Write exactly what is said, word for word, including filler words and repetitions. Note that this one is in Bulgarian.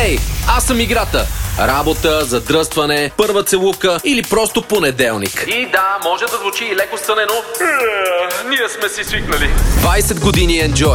Ей, аз съм играта. Работа, задръстване, първа целувка или просто понеделник. И да, може да звучи и леко стънено. Ние сме си свикнали. двайсет години Enjoy.